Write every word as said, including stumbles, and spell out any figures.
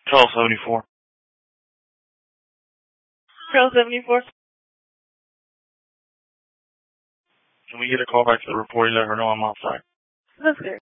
twelve seventy-four. twelve seventy-four. Can we get a call back to the report? Let her know I'm outside. That's good.